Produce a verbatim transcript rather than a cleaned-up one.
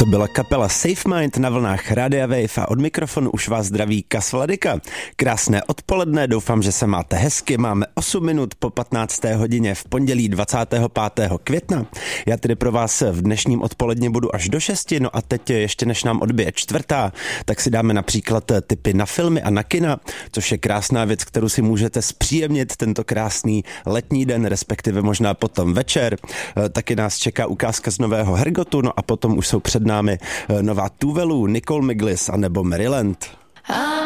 To byla kapela Safe Mind na vlnách Rádia Wave a od mikrofonu už vás zdraví Kas Vladyka. Krásné odpoledne, doufám, že se máte hezky. Máme osm minut po patnácté hodině v pondělí dvacátého pátého května. Já tedy pro vás v dnešním odpoledně budu až do šesti, no a teď ještě než nám odbije čtvrtá, tak si dáme například tipy na filmy a na kina, což je krásná věc, kterou si můžete zpříjemnit tento krásný letní den, respektive možná potom večer. Taky nás čeká ukázka z nového Hergotu, no a potom už jsou před námi nová Tuvelu, Nicole Miglis a nebo Maryland.